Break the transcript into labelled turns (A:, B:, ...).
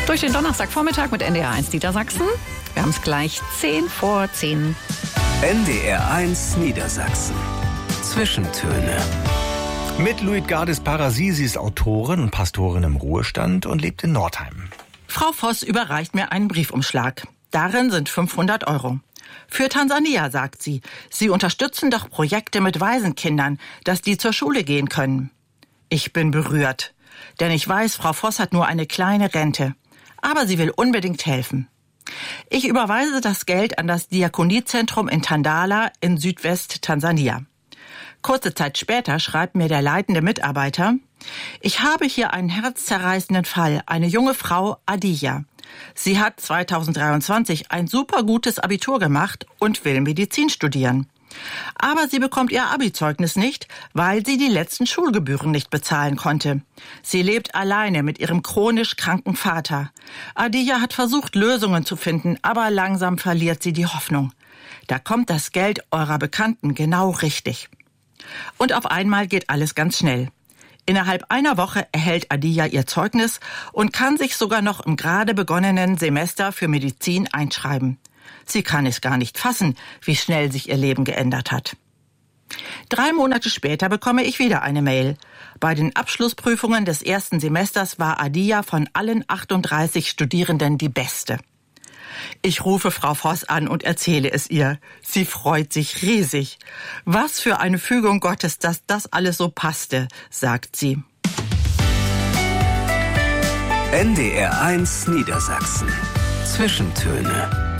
A: Durch den Donnerstagvormittag mit NDR1 Niedersachsen. Wir haben es gleich 10:10.
B: NDR1 Niedersachsen. Zwischentöne.
C: Mit Luitgardis Parasi, sie ist Autorin und Pastorin im Ruhestand und lebt in Nordheim.
D: Frau Voss überreicht mir einen Briefumschlag. Darin sind 500 €. Für Tansania, sagt sie. Sie unterstützen doch Projekte mit Waisenkindern, dass die zur Schule gehen können. Ich bin berührt, denn ich weiß, Frau Voss hat nur eine kleine Rente. Aber sie will unbedingt helfen. Ich überweise das Geld an das Diakoniezentrum in Tandala in Südwest-Tansania. Kurze Zeit später schreibt mir der leitende Mitarbeiter: Ich habe hier einen herzzerreißenden Fall, eine junge Frau, Adija. Sie hat 2023 ein super gutes Abitur gemacht und will Medizin studieren. Aber sie bekommt ihr Abizeugnis nicht, weil sie die letzten Schulgebühren nicht bezahlen konnte. Sie lebt alleine mit ihrem chronisch kranken Vater. Adija hat versucht, Lösungen zu finden, aber langsam verliert sie die Hoffnung. Da kommt das Geld eurer Bekannten genau richtig. Und auf einmal geht alles ganz schnell. Innerhalb einer Woche erhält Adija ihr Zeugnis und kann sich sogar noch im gerade begonnenen Semester für Medizin einschreiben. Sie kann es gar nicht fassen, wie schnell sich ihr Leben geändert hat. 3 Monate später bekomme ich wieder eine Mail. Bei den Abschlussprüfungen des ersten Semesters war Adija von allen 38 Studierenden die Beste. Ich rufe Frau Voss an und erzähle es ihr. Sie freut sich riesig. Was für eine Fügung Gottes, dass das alles so passte, sagt sie.
B: NDR1 Niedersachsen. Zwischentöne.